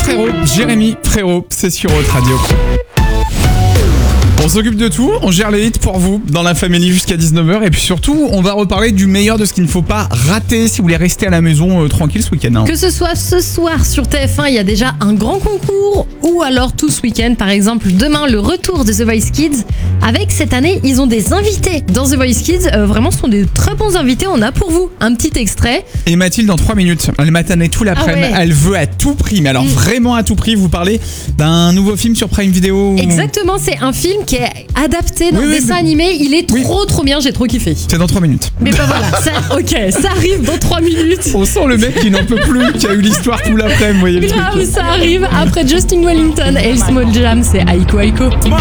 frérot, Jérémy Frérot, c'est sur Haute Radio. On s'occupe de tout, on gère les hits pour vous dans la famille jusqu'à 19h et puis surtout on va reparler du meilleur de ce qu'il ne faut pas rater si vous voulez rester à la maison tranquille ce week-end. Que ce soit ce soir sur TF1, il y a déjà un grand concours ou alors tout ce week-end par exemple demain le retour de The Voice Kids. Avec cette année ils ont des invités dans The Voice Kids, vraiment ce sont des très bons invités, on a pour vous un petit extrait. Et Mathilde dans 3 minutes, elle m'a tanné tout l'après-midi, elle veut à tout prix, mais alors vraiment à tout prix, vous parlez d'un nouveau film sur Prime Video. Exactement, c'est un film qui est adapté d'un dessin animé, il est trop bien, j'ai trop kiffé. C'est dans 3 minutes. Mais bah voilà, ça arrive dans 3 minutes. On sent le mec qui n'en peut plus, qui a eu l'histoire tout l'après-midi, vous voyez le truc. Grave, ça arrive après Justin Wellington et le Small Jam, c'est Aiko Aiko.